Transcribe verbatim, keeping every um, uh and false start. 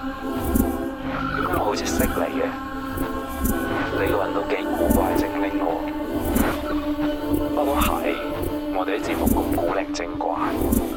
點解我好似識你嘅？你個人都幾古怪精靈喎。不過係，我哋啲節目咁古靈精怪。